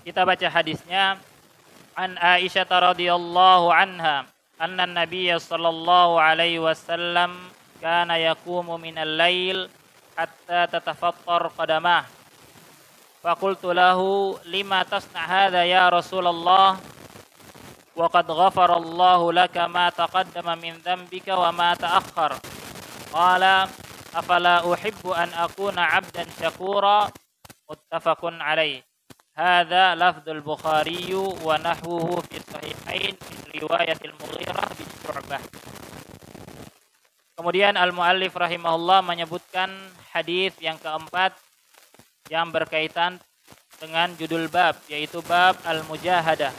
Kita baca hadisnya. An Aisyah radhiyallahu anha anna Nabiy sallallahu alaihi wasallam kana yaqumu minal lail hatta tatafattar qadamah. Faqultu lahu lima tasna hadha ya Rasulullah wa qad ghafara Allahu laka ma taqaddama min dhanbika wa ma ta'akhkhar. Qala afala uhibbu an akuna 'abdan syakura. Muttafaqun alaih. Hadza lafdzul Bukhari wa nahwuhu fi sahihain min riwayatil Mughirah bin Syu'bah. Kemudian al-muallif rahimahullah menyebutkan hadis yang keempat yang berkaitan dengan judul bab, yaitu bab al-mujahadah.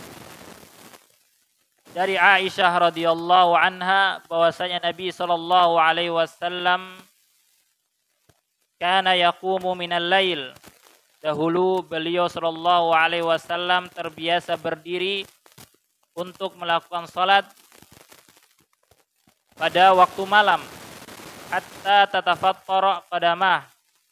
Dari Aisyah radhiyallahu anha bahwasanya Nabi sallallahu alaihi wasallam kana yaqumu minal lail. Dahulu beliau sallallahu alaihi wasallam terbiasa berdiri untuk melakukan salat pada waktu malam hatta tatafattara qadamah,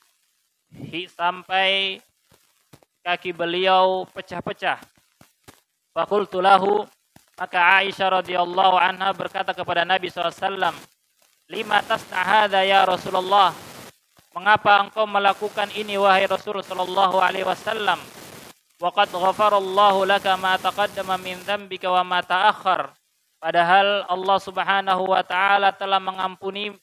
sampai kaki beliau pecah-pecah. Faqultu lahu, maka Aisyah radhiyallahu anha berkata kepada Nabi SAW, lima tasna hadza ya Rasulullah, mengapa engkau melakukan ini wahai Rasul sallallahu alaihi wasallam? Wa qad ghafarallahu laka ma taqaddama min dzambika wa ma ta'akhkhar. Padahal Allah Subhanahu wa taala telah mengampuni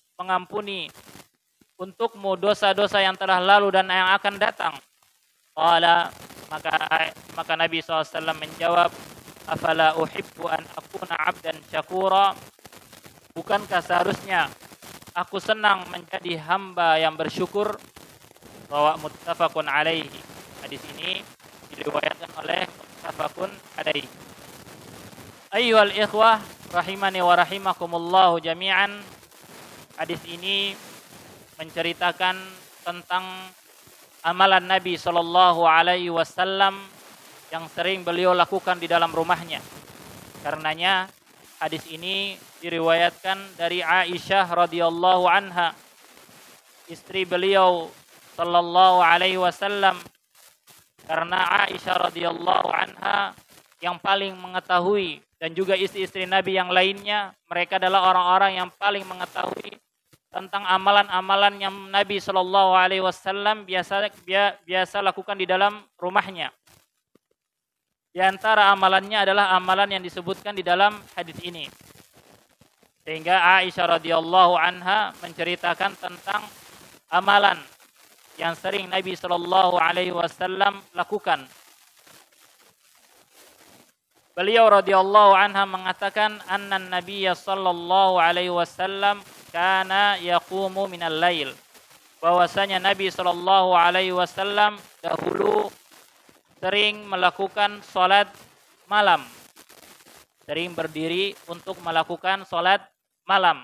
untukmu dosa-dosa yang telah lalu dan yang akan datang. Qala, maka Nabi SAW menjawab, afala uhibbu an akuna 'abdan syakura. Bukankah seharusnya aku senang menjadi hamba yang bersyukur? Bahwa muttafaqun alaihi. Hadis ini diriwayatkan oleh muttafaqun alaihi. Ayyuhal ikhwah rahimani wa rahimakumullah jami'an. Hadis ini menceritakan tentang amalan Nabi sallallahu alaihi wasallam yang sering beliau lakukan di dalam rumahnya. Karenanya hadis ini diriwayatkan dari Aisyah radhiyallahu anha, istri beliau sallallahu alaihi wasallam, karena Aisyah radhiyallahu anha yang paling mengetahui, dan juga istri-istri Nabi yang lainnya, mereka adalah orang-orang yang paling mengetahui tentang amalan-amalan yang Nabi sallallahu alaihi wasallam biasa lakukan di dalam rumahnya. Di antara amalannya adalah amalan yang disebutkan di dalam hadis ini. Sehingga Aisyah radhiyallahu anha menceritakan tentang amalan yang sering Nabi sallallahu alaihi wasallam lakukan. Beliau radhiyallahu anha mengatakan anna Nabiy sallallahu alaihi wasallam kana yaqumu minal lail. Bahwasanya Nabi sallallahu alaihi wasallam dahulu sering melakukan salat malam. Sering berdiri untuk melakukan salat malam.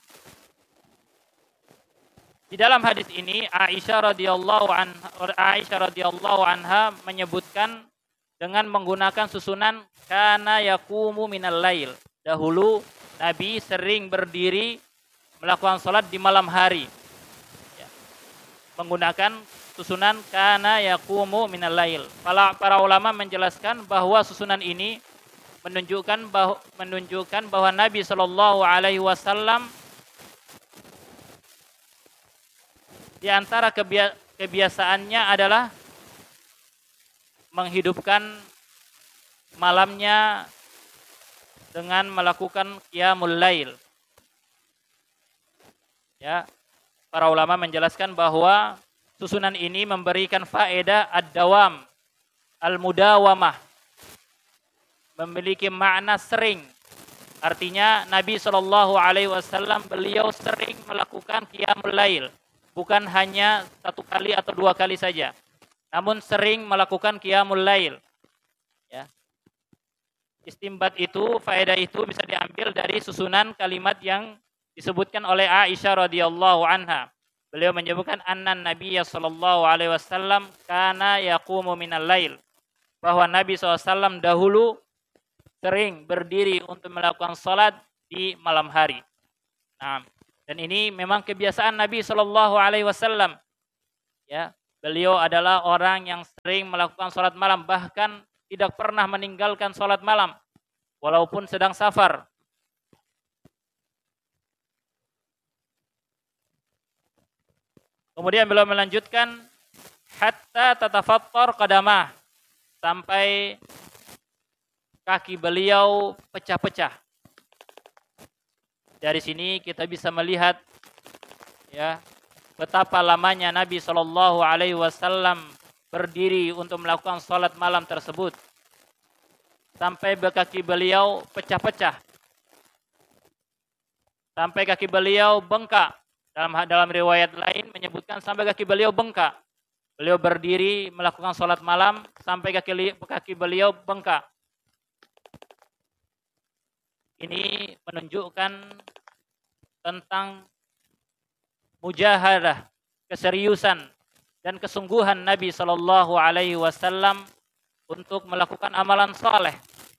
Di dalam hadis ini Aisyah radhiyallahu anha menyebutkan dengan menggunakan susunan kana yaqumu minal lail. Dahulu Nabi sering berdiri melakukan salat di malam hari. Ya. Menggunakan susunan kana yaqumu minal lail. Para ulama menjelaskan bahwa susunan ini menunjukkan bahwa Nabi sallallahu alaihi wasallam di antara kebiasaannya adalah menghidupkan malamnya dengan melakukan qiyamul lail. Ya, para ulama menjelaskan bahwa susunan ini memberikan faedah ad-dawam, al-mudawamah, memiliki makna sering. Artinya Nabi sallallahu alaihi wasallam beliau sering melakukan qiyamul lail, bukan hanya satu kali atau dua kali saja, namun sering melakukan qiyamul lail. Ya. Istimbat itu, faedah itu bisa diambil dari susunan kalimat yang disebutkan oleh Aisyah radhiyallahu anha. Beliau menyebutkan annan Nabiy sallallahu alaihi wasallam kana yaqumu minal lail. Bahwa Nabi SAW dahulu sering berdiri untuk melakukan salat di malam hari. Nah, dan ini memang kebiasaan Nabi sallallahu alaihi wasallam. Ya. Beliau adalah orang yang sering melakukan sholat malam, bahkan tidak pernah meninggalkan sholat malam, walaupun sedang safar. Kemudian beliau melanjutkan, hatta tatafattar qadamah, sampai kaki beliau pecah-pecah. Dari sini kita bisa melihat ya betapa lamanya Nabi Shallallahu Alaihi Wasallam berdiri untuk melakukan sholat malam tersebut, sampai kaki beliau pecah-pecah, sampai kaki beliau bengkak. Dalam riwayat lain menyebutkan sampai kaki beliau bengkak. Beliau berdiri melakukan sholat malam sampai kaki beliau bengkak. Ini menunjukkan tentang mujahadah, keseriusan dan kesungguhan Nabi Shallallahu Alaihi Wasallam untuk melakukan amalan saleh.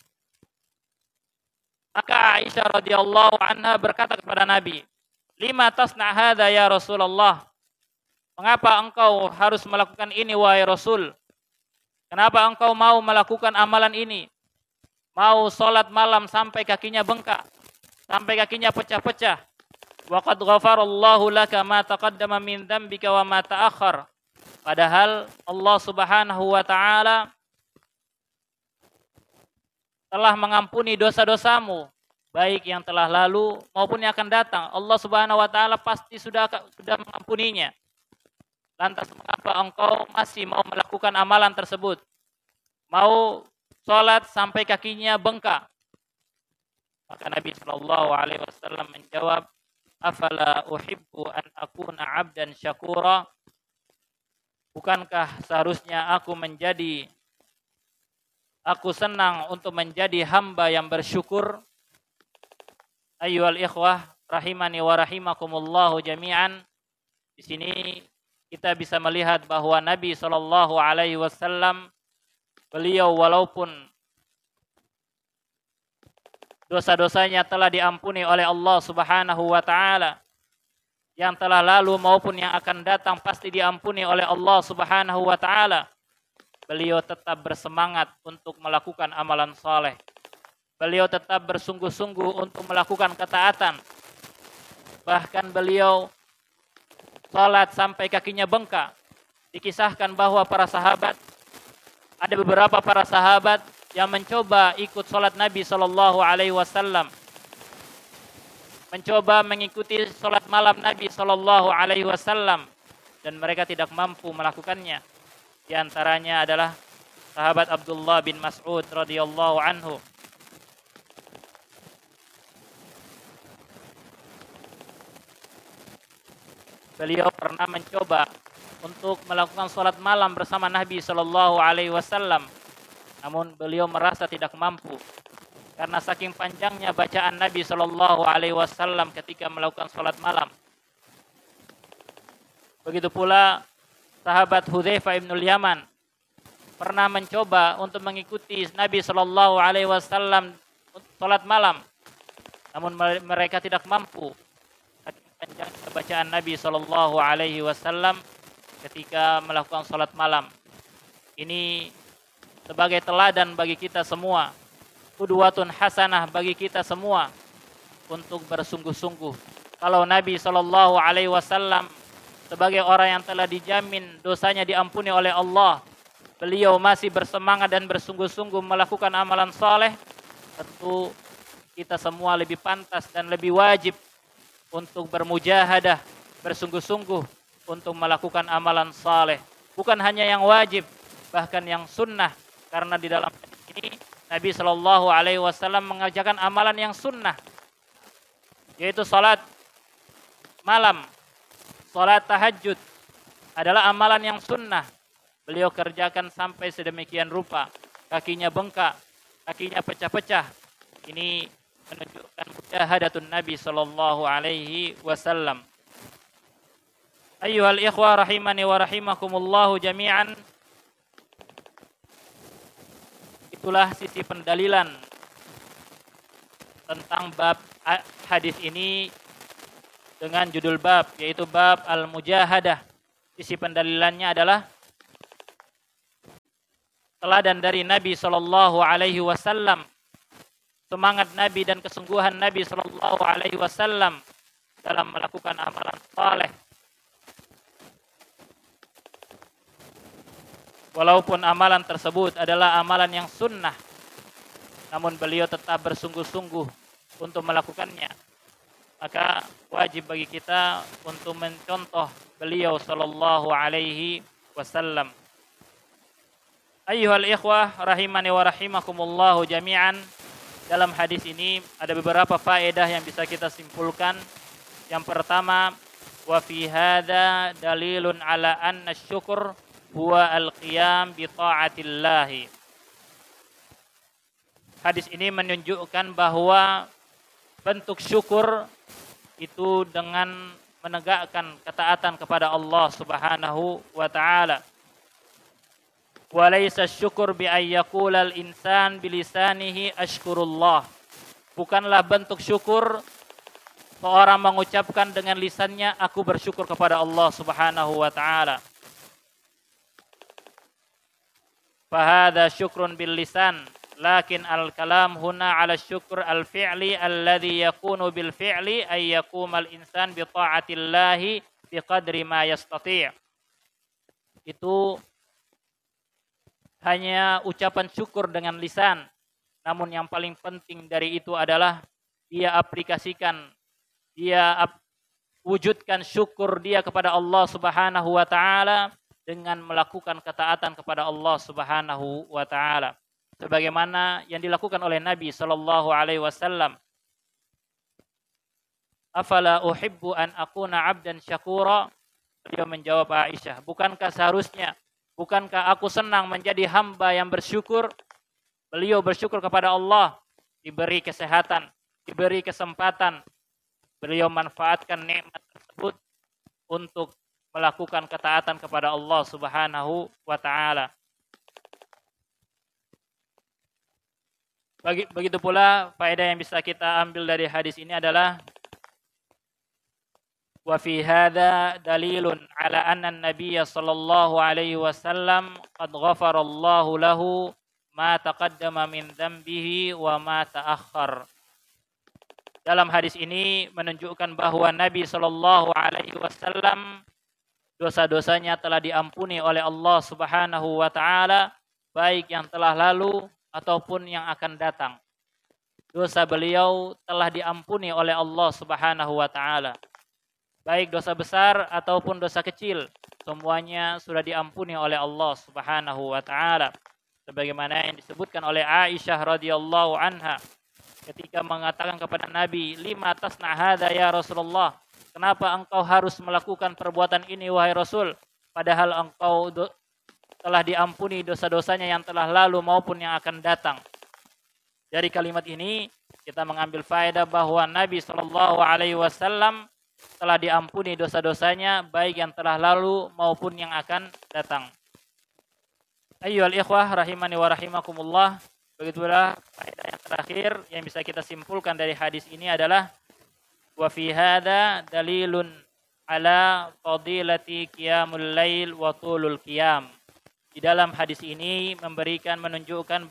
Maka Aisyah radhiyallahu anha berkata kepada Nabi, "Lima tasna hadza ya Rasulullah?" Mengapa engkau harus melakukan ini wahai Rasul? Kenapa engkau mau melakukan amalan ini? Mau salat malam sampai kakinya bengkak, sampai kakinya pecah-pecah. Wa qad ghafarallahu laka ma taqaddama min dzambika wa ma ta'akhkhar. Padahal Allah Subhanahu wa taala telah mengampuni dosa-dosamu, baik yang telah lalu maupun yang akan datang. Allah Subhanahu wa taala pasti sudah mengampuninya. Lantas mengapa engkau masih mau melakukan amalan tersebut? Mau salat sampai kakinya bengkak? Maka Nabi sallallahu alaihi wasallam menjawab, "Afala uhibbu an akuna 'abdan syakura?" Bukankah seharusnya aku senang untuk menjadi hamba yang bersyukur? Ayyuhal ikhwah rahimani wa rahimakumullahu jami'an. Di sini kita bisa melihat bahwa Nabi sallallahu alaihi wasallam beliau walaupun dosa-dosanya telah diampuni oleh Allah Subhanahu wa taala, yang telah lalu maupun yang akan datang pasti diampuni oleh Allah Subhanahu wa taala, beliau tetap bersemangat untuk melakukan amalan saleh. Beliau tetap bersungguh-sungguh untuk melakukan ketaatan. Bahkan beliau salat sampai kakinya bengkak. Dikisahkan bahwa ada beberapa para sahabat yang mencoba ikut salat Nabi sallallahu alaihi wasallam, mencoba mengikuti salat malam Nabi sallallahu alaihi wasallam, dan mereka tidak mampu melakukannya. Di antaranya adalah sahabat Abdullah bin Mas'ud radhiyallahu anhu. Beliau pernah mencoba untuk melakukan salat malam bersama Nabi sallallahu alaihi wasallam, namun beliau merasa tidak mampu karena saking panjangnya bacaan Nabi sallallahu alaihi wasallam ketika melakukan salat malam. Begitu pula sahabat Hudzaifah ibnul Yaman pernah mencoba untuk mengikuti Nabi sallallahu alaihi wasallam salat malam, namun mereka tidak mampu saking panjangnya bacaan Nabi sallallahu alaihi wasallam ketika melakukan salat malam. Ini sebagai teladan bagi kita semua, qudwatun hasanah bagi kita semua untuk bersungguh-sungguh. Kalau Nabi sallallahu alaihi wasallam sebagai orang yang telah dijamin dosanya diampuni oleh Allah, beliau masih bersemangat dan bersungguh-sungguh melakukan amalan saleh, tentu kita semua lebih pantas dan lebih wajib untuk bermujahadah, bersungguh-sungguh untuk melakukan amalan saleh. Bukan hanya yang wajib, bahkan yang sunnah. Karena di dalam ini Nabi Shallallahu Alaihi Wasallam mengajarkan amalan yang sunnah, yaitu salat malam, salat tahajud adalah amalan yang sunnah. Beliau kerjakan sampai sedemikian rupa, kakinya bengkak, kakinya pecah-pecah. Ini menunjukkan mujahadatun Nabi Shallallahu Alaihi Wasallam. Ayyuhal ikhwah rahimani wa rahimakumullahu jami'an. Itulah sisi pendalilan tentang bab hadis ini dengan judul bab, yaitu bab al-mujahadah. Sisi pendalilannya adalah teladan dari Nabi sallallahu alaihi wasallam, semangat Nabi dan kesungguhan Nabi sallallahu alaihi wasallam dalam melakukan amalan saleh. Walaupun amalan tersebut adalah amalan yang sunnah, namun beliau tetap bersungguh-sungguh untuk melakukannya. Maka wajib bagi kita untuk mencontoh beliau sallallahu alaihi wasallam. Ayyuhal ikhwah rahimani wa rahimakumullah jami'an. Dalam hadis ini ada beberapa faedah yang bisa kita simpulkan. Yang pertama, wa fi hadza dalilun ala anna syukur huwa al-qiyam bi ta'atillah. Hadis ini menunjukkan bahwa bentuk syukur itu dengan menegakkan ketaatan kepada Allah Subhanahu wa taala. Wa laysa syukur bi ay yaqula al-insan bi lisanihi ashkurullah. Bukanlah bentuk syukur seorang mengucapkan dengan lisannya aku bersyukur kepada Allah Subhanahu wa taala. Fahadha syukrun bil lisan, lakin al-kalam huna ala syukur al-fi'li alladhi yakunu bil fi'li ay yaquma al-insan bi ta'atillahi bi qadri ma yastati'. Itu hanya ucapan syukur dengan lisan. Namun yang paling penting dari itu adalah dia aplikasikan, dia wujudkan syukur dia kepada Allah Subhanahu wa taala dengan melakukan ketaatan kepada Allah Subhanahu wa taala. Sebagaimana yang dilakukan oleh Nabi sallallahu alaihi wasallam. Afala uhibbu an akuna 'abdan syakura? Beliau menjawab Aisyah, bukankah seharusnya, bukankah aku senang menjadi hamba yang bersyukur? Beliau bersyukur kepada Allah, diberi kesehatan, diberi kesempatan. Beliau manfaatkan nikmat tersebut untuk melakukan ketaatan kepada Allah Subhanahu wa taala. Begitu pula faedah yang bisa kita ambil dari hadis ini adalah wa fi hadza dalilun ala anna an-nabiy sallallahu alaihi wasallam qad ghafara Allahu lahu ma taqaddama min dhanbihi wa ma ta'akhkhar. Dalam hadis ini menunjukkan bahwa Nabi sallallahu alaihi wasallam dosa-dosanya telah diampuni oleh Allah Subhanahu wa taala, baik yang telah lalu ataupun yang akan datang. Dosa beliau telah diampuni oleh Allah Subhanahu wa taala. Baik dosa besar ataupun dosa kecil, semuanya sudah diampuni oleh Allah Subhanahu wa taala. Sebagaimana yang disebutkan oleh Aisyah radhiyallahu anha ketika mengatakan kepada Nabi, "Lima tasna hadza ya Rasulullah?" Kenapa engkau harus melakukan perbuatan ini wahai Rasul? Padahal engkau telah diampuni dosa-dosanya yang telah lalu maupun yang akan datang. Dari kalimat ini kita mengambil faedah bahwa Nabi sallallahu alaihi wasallam telah diampuni dosa-dosanya baik yang telah lalu maupun yang akan datang. Ayyuhal ikhwah rahimani wa rahimakumullah. Begitulah faedah yang terakhir yang bisa kita simpulkan dari hadis ini adalah wa fi hadza dalilun ala fadilati qiyamul lail wa tulul qiyam. Di dalam hadis ini menunjukkan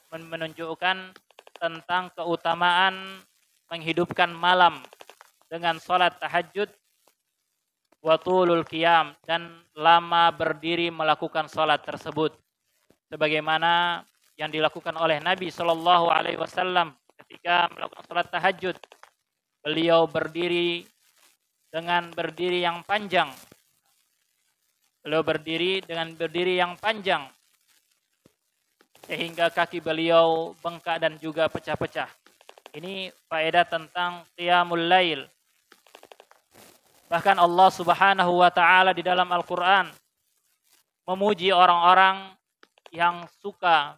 tentang keutamaan menghidupkan malam dengan salat tahajud wa tulul qiyam dan lama berdiri melakukan salat tersebut. Sebagaimana yang dilakukan oleh Nabi sallallahu alaihi wasallam ketika melakukan salat tahajud. Beliau berdiri dengan berdiri yang panjang. Beliau berdiri dengan berdiri yang panjang sehingga kaki beliau bengkak dan juga pecah-pecah. Ini faedah tentang qiyamul lail. Bahkan Allah Subhanahu wa taala di dalam Al-Qur'an memuji orang-orang yang suka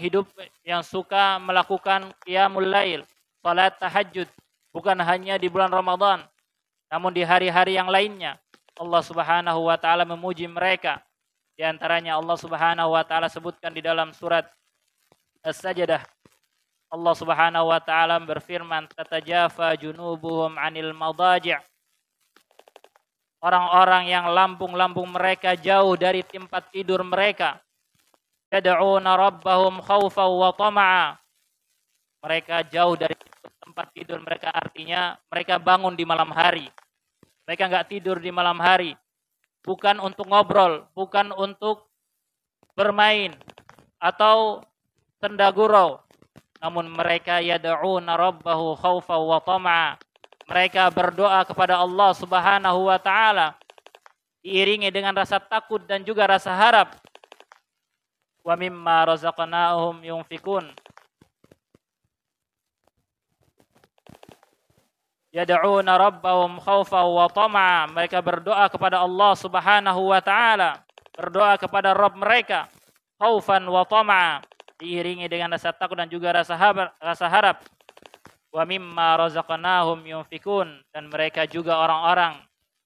melakukan qiyamul lail, salat tahajud. Bukan hanya di bulan Ramadan, namun di hari-hari yang lainnya. Allah Subhanahu wa taala memuji mereka. Di antaranya Allah Subhanahu wa taala sebutkan di dalam surat As-Sajdah. Allah Subhanahu wa taala berfirman, "Tatajafa junubuhum 'anil madaji'." Orang-orang yang lambung-lambung mereka jauh dari tempat tidur mereka. yad'una rabbahum khaufan wa tama'a. Mereka jauh dari tempat tidur mereka, artinya mereka bangun di malam hari. Mereka enggak tidur di malam hari. Bukan untuk ngobrol, bukan untuk bermain atau senda gurau. Namun mereka yad'una rabbahu khaufan wa tama'a. Mereka berdoa kepada Allah Subhanahu wa taala diiringi dengan rasa takut dan juga rasa harap. Wa mimma razaqnahum yunfikun. Yad'una rabbahum khaufan wa tama'a. Mereka berdoa kepada Allah Subhanahu wa taala, berdoa kepada Rabb mereka khaufan wa tama'a, diiringi dengan rasa takut dan juga rasa harap. Wa mimma razaqnahum yunfikun, dan mereka juga orang-orang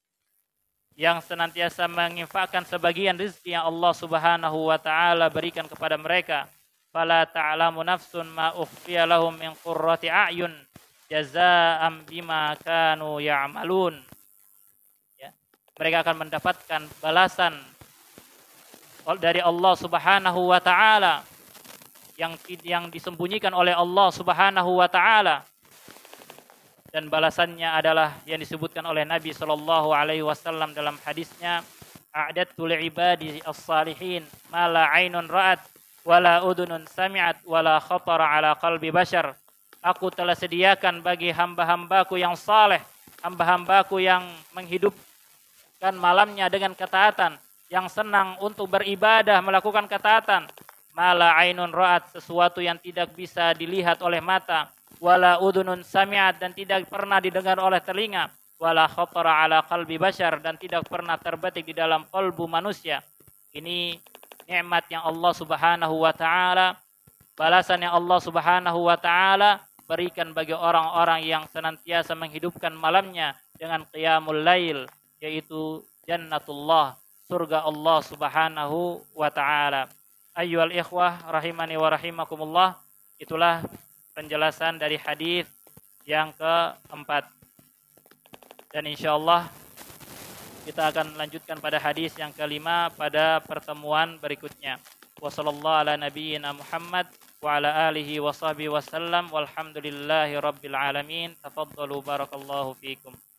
yang senantiasa menginfakkan sebagian rezeki yang Allah Subhanahu wa taala berikan kepada mereka. Fala ta'lamu nafsun ma ukhfiya lahum min qurrati a'yun jazaa'an bima kanu ya'malun. Ya. Mereka akan mendapatkan balasan dari Allah Subhanahu wa taala yang disembunyikan oleh Allah Subhanahu wa taala. Dan balasannya adalah yang disebutkan oleh Nabi sallallahu alaihi wasallam dalam hadisnya, a'dadtu li'ibadi as-salihin ma la 'ainun ra'at wa la udhunun sami'at wa la khatara 'ala qalbi bashar. Aku telah sediakan bagi hamba-hambaku yang saleh, hamba-hambaku yang menghidupkan malamnya dengan ketaatan, yang senang untuk beribadah melakukan ketaatan. Ma la 'ainun ra'at, sesuatu yang tidak bisa dilihat oleh mata, wala udhunun sami'at, dan tidak pernah didengar oleh telinga, wala khatara ala qalbi bashar, dan tidak pernah terbetik di dalam kalbu manusia. Ini nikmat yang Allah Subhanahu wa taala, balasan yang Allah Subhanahu wa taala berikan bagi orang-orang yang senantiasa menghidupkan malamnya dengan qiyamul lail, yaitu jannatullah, surga Allah Subhanahu wa taala. Ayyuhal ikhwah rahimani wa rahimakumullah, itulah penjelasan dari hadis yang keempat. Dan insyaallah kita akan lanjutkan pada hadis yang kelima pada pertemuan berikutnya. Wassallallahu ala nabiyyina Muhammad wa ala alihi wa sahbihi wasallam walhamdulillahi rabbil alamin. Tafaddalu barakallahu fiikum.